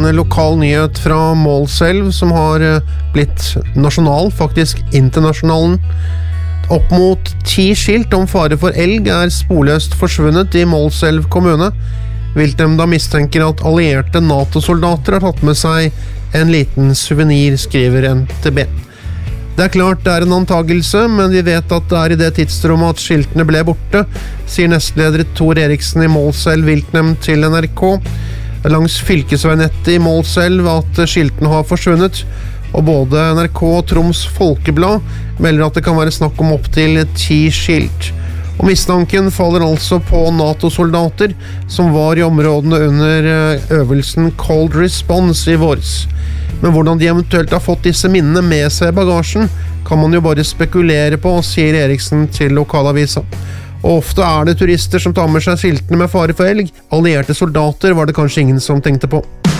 lokal nyhet fra Målselv som har blitt nasjonal, faktisk internasjonalen. Opp mot 10 skilt om fare for elg sporløst forsvunnet i Målselv kommune. Viltnemnda mistenker at allierte NATO-soldater har tatt med seg en liten souvenir, skriver NTB. Det klart det en antagelse, men vi vet at det i det tidsrommet at skiltene ble borte, sier nestleder Tor Eriksen i Målselv viltnemnd til NRK. Langs fylkesveinettet i Målselv at skiltene har forsvunnet, og både NRK og Troms Folkeblad melder at det kan være snakk om opp til 10 skilt. Og mistanken faller altså på NATO-soldater som var i områdene under øvelsen Cold Response i våres. Men hvordan de eventuelt har fått disse minnene med seg i bagasjen, kan man jo bare spekulere på, sier Eriksen til lokalavisa. Og ofte det turister som tar med seg skiltene med fare for elg. Allierte soldater var det kanskje ingen som tenkte på.